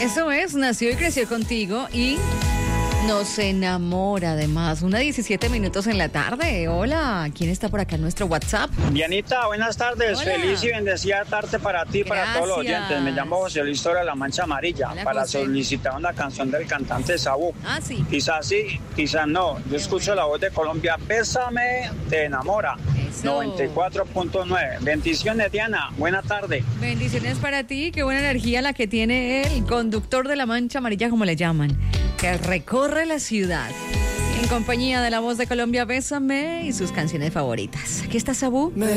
Eso es, nació y creció contigo y nos enamora además. 1:17 en la tarde. Hola, ¿quién está por acá en nuestro WhatsApp? Dianita, buenas tardes. Hola. Feliz y bendecida tarde para ti y para todos los Gracias. oyentes. Me llamo José Luis Torres de la Mancha Amarilla Hola, para José. solicitar una canción del cantante Sabú. Ah, sí. Quizás sí, quizás no. Yo escucho la voz de Colombia. Bésame, te enamora. Eso. 94.9. Bendiciones, Diana. Buena tarde. Bendiciones para ti, qué buena energía la que tiene el conductor de la Mancha Amarilla, como le llaman, que recorre la ciudad en compañía de la voz de Colombia. Bésame y sus canciones favoritas. Aquí está Sabú.